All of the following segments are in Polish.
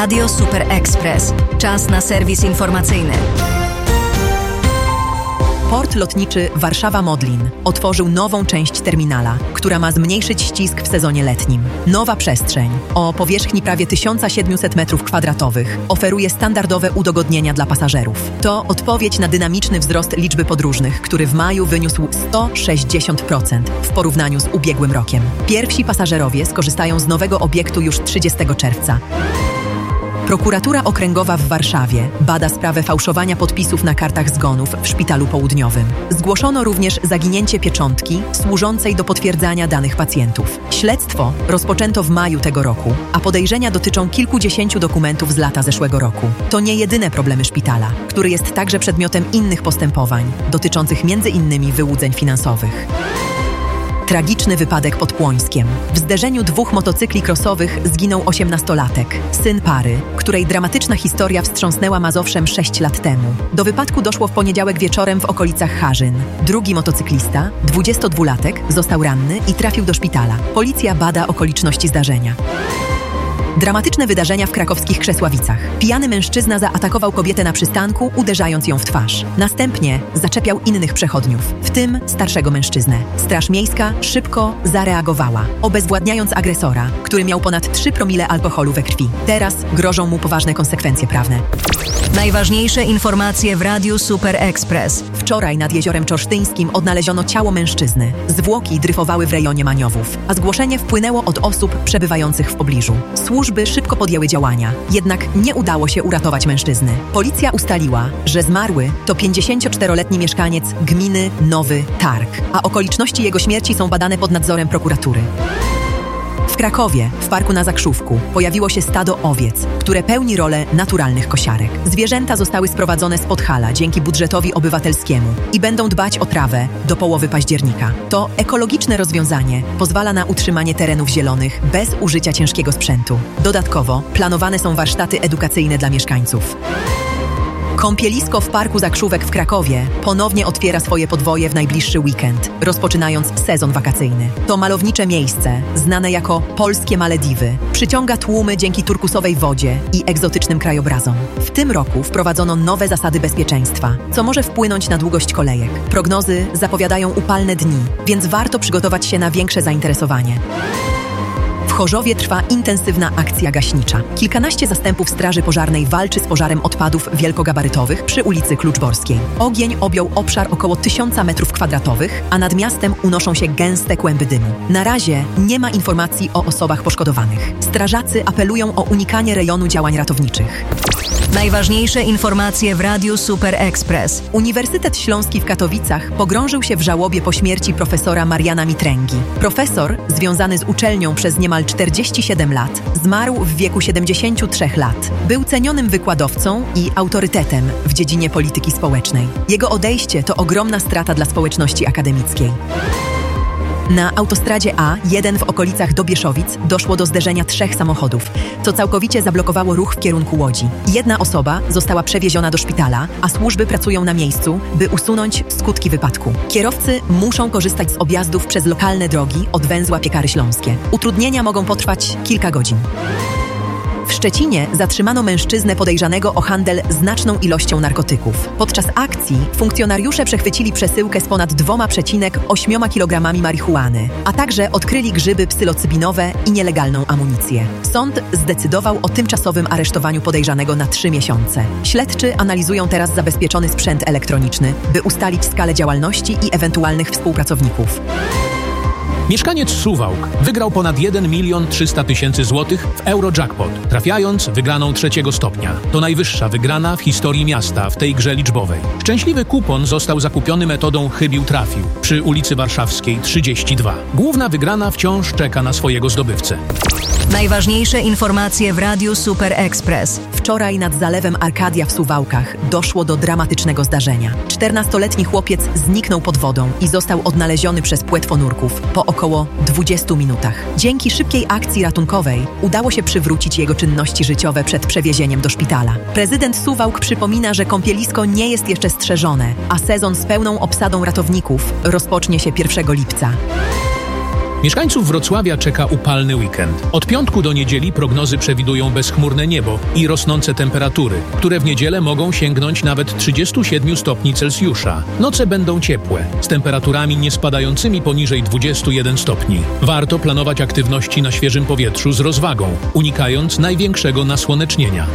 Radio Super Express. Czas na serwis informacyjny. Port lotniczy Warszawa-Modlin otworzył nową część terminala, która ma zmniejszyć ścisk w sezonie letnim. Nowa przestrzeń o powierzchni prawie 1700 m2 oferuje standardowe udogodnienia dla pasażerów. To odpowiedź na dynamiczny wzrost liczby podróżnych, który w maju wyniósł 160% w porównaniu z ubiegłym rokiem. Pierwsi pasażerowie skorzystają z nowego obiektu już 30 czerwca. Prokuratura Okręgowa w Warszawie bada sprawę fałszowania podpisów na kartach zgonów w Szpitalu Południowym. Zgłoszono również zaginięcie pieczątki służącej do potwierdzania danych pacjentów. Śledztwo rozpoczęto w maju tego roku, a podejrzenia dotyczą kilkudziesięciu dokumentów z lata zeszłego roku. To nie jedyne problemy szpitala, który jest także przedmiotem innych postępowań, dotyczących m.in. wyłudzeń finansowych. Tragiczny wypadek pod Płońskiem. W zderzeniu dwóch motocykli crossowych zginął 18-latek, syn pary, której dramatyczna historia wstrząsnęła Mazowszem 6 lat temu. Do wypadku doszło w poniedziałek wieczorem w okolicach Harzyn. Drugi motocyklista, 22-latek, został ranny i trafił do szpitala. Policja bada okoliczności zdarzenia. Dramatyczne wydarzenia w krakowskich Krzesławicach. Pijany mężczyzna zaatakował kobietę na przystanku, uderzając ją w twarz. Następnie zaczepiał innych przechodniów, w tym starszego mężczyznę. Straż miejska szybko zareagowała, obezwładniając agresora, który miał ponad 3 promile alkoholu we krwi. Teraz grożą mu poważne konsekwencje prawne. Najważniejsze informacje w Radiu Super Express. Wczoraj nad Jeziorem Czorsztyńskim odnaleziono ciało mężczyzny. Zwłoki dryfowały w rejonie Maniowów, a zgłoszenie wpłynęło od osób przebywających w pobliżu. Służby szybko podjęły działania, jednak nie udało się uratować mężczyzny. Policja ustaliła, że zmarły to 54-letni mieszkaniec gminy Nowy Targ, a okoliczności jego śmierci są badane pod nadzorem prokuratury. W Krakowie, w parku na Zakrzówku, pojawiło się stado owiec, które pełni rolę naturalnych kosiarek. Zwierzęta zostały sprowadzone z Podhala dzięki budżetowi obywatelskiemu i będą dbać o trawę do połowy października. To ekologiczne rozwiązanie pozwala na utrzymanie terenów zielonych bez użycia ciężkiego sprzętu. Dodatkowo planowane są warsztaty edukacyjne dla mieszkańców. Kąpielisko w Parku Zakrzówek w Krakowie ponownie otwiera swoje podwoje w najbliższy weekend, rozpoczynając sezon wakacyjny. To malownicze miejsce, znane jako Polskie Malediwy, przyciąga tłumy dzięki turkusowej wodzie i egzotycznym krajobrazom. W tym roku wprowadzono nowe zasady bezpieczeństwa, co może wpłynąć na długość kolejek. Prognozy zapowiadają upalne dni, więc warto przygotować się na większe zainteresowanie. W Chorzowie trwa intensywna akcja gaśnicza. Kilkanaście zastępów straży pożarnej walczy z pożarem odpadów wielkogabarytowych przy ulicy Kluczborskiej. Ogień objął obszar około 1000 m2, a nad miastem unoszą się gęste kłęby dymu. Na razie nie ma informacji o osobach poszkodowanych. Strażacy apelują o unikanie rejonu działań ratowniczych. Najważniejsze informacje w Radiu Super Express. Uniwersytet Śląski w Katowicach pogrążył się w żałobie po śmierci profesora Mariana Mitręgi. Profesor, związany z uczelnią przez niemal 47 lat, zmarł w wieku 73 lat. Był cenionym wykładowcą i autorytetem w dziedzinie polityki społecznej. Jego odejście to ogromna strata dla społeczności akademickiej. Na autostradzie A1 w okolicach Dobieszowic doszło do zderzenia 3 samochodów, co całkowicie zablokowało ruch w kierunku Łodzi. Jedna osoba została przewieziona do szpitala, a służby pracują na miejscu, by usunąć skutki wypadku. Kierowcy muszą korzystać z objazdów przez lokalne drogi od węzła Piekary Śląskie. Utrudnienia mogą potrwać kilka godzin. W Szczecinie zatrzymano mężczyznę podejrzanego o handel znaczną ilością narkotyków. Podczas akcji funkcjonariusze przechwycili przesyłkę z ponad 2,8 kg marihuany, a także odkryli grzyby psylocybinowe i nielegalną amunicję. Sąd zdecydował o tymczasowym aresztowaniu podejrzanego na 3 miesiące. Śledczy analizują teraz zabezpieczony sprzęt elektroniczny, by ustalić skalę działalności i ewentualnych współpracowników. Mieszkaniec Suwałk wygrał ponad 1 300 000 złotych w Eurojackpot, trafiając wygraną 3. stopnia. To najwyższa wygrana w historii miasta w tej grze liczbowej. Szczęśliwy kupon został zakupiony metodą chybił-trafił przy ulicy Warszawskiej 32. Główna wygrana wciąż czeka na swojego zdobywcę. Najważniejsze informacje w Radiu Super Express. Wczoraj nad zalewem Arkadia w Suwałkach doszło do dramatycznego zdarzenia. 14-letni chłopiec zniknął pod wodą i został odnaleziony przez płetwonurków po około 20 minutach. Dzięki szybkiej akcji ratunkowej udało się przywrócić jego czynności życiowe przed przewiezieniem do szpitala. Prezydent Suwałk przypomina, że kąpielisko nie jest jeszcze strzeżone, a sezon z pełną obsadą ratowników rozpocznie się 1 lipca. Mieszkańców Wrocławia czeka upalny weekend. Od piątku do niedzieli prognozy przewidują bezchmurne niebo i rosnące temperatury, które w niedzielę mogą sięgnąć nawet 37 stopni Celsjusza. Noce będą ciepłe, z temperaturami nie spadającymi poniżej 21 stopni. Warto planować aktywności na świeżym powietrzu z rozwagą, unikając największego nasłonecznienia.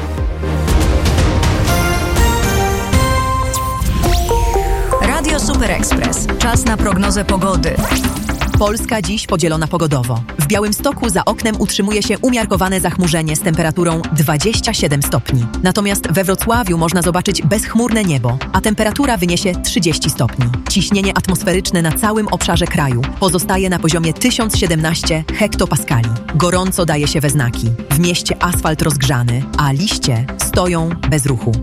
Radio Super Express. Czas na prognozę pogody. Polska dziś podzielona pogodowo. W Białymstoku za oknem utrzymuje się umiarkowane zachmurzenie z temperaturą 27 stopni. Natomiast we Wrocławiu można zobaczyć bezchmurne niebo, a temperatura wyniesie 30 stopni. Ciśnienie atmosferyczne na całym obszarze kraju pozostaje na poziomie 1017 hektopaskali. Gorąco daje się we znaki. W mieście asfalt rozgrzany, a liście stoją bez ruchu.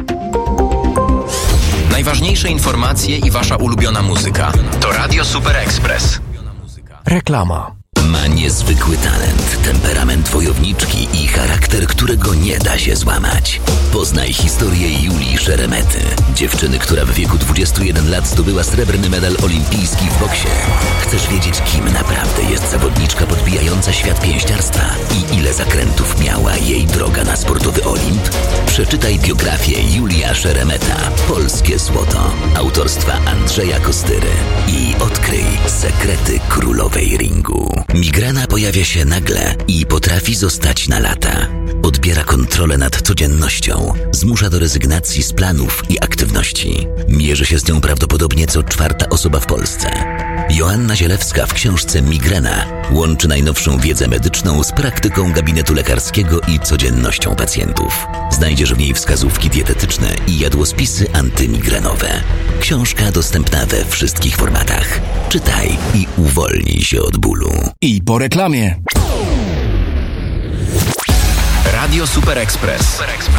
Najważniejsze informacje i wasza ulubiona muzyka. To Radio Super Express. Reklama. Ma niezwykły talent, temperament wojowniczki i charakter, którego nie da się złamać. Poznaj historię Julii Szeremety, dziewczyny, która w wieku 21 lat zdobyła srebrny medal olimpijski w boksie. Chcesz wiedzieć, kim naprawdę jest zawodniczka podbijająca świat pięściarstwa i ile zakrętów miała jej droga na sportowy Olimp? Przeczytaj biografię Julia Szeremeta, Polskie Złoto, autorstwa Andrzeja Kostyry i odkryj sekrety królowej ringu. Migrena pojawia się nagle i potrafi zostać na lata. Odbiera kontrolę nad codziennością, zmusza do rezygnacji z planów i aktywności. Mierzy się z nią prawdopodobnie co czwarta osoba w Polsce. Joanna Zielewska w książce Migrena łączy najnowszą wiedzę medyczną z praktyką gabinetu lekarskiego i codziennością pacjentów. Znajdziesz w niej wskazówki dietetyczne i jadłospisy antymigrenowe. Książka dostępna we wszystkich formatach. Czytaj i uwolnij się od bólu. I po reklamie. Radio Super Express.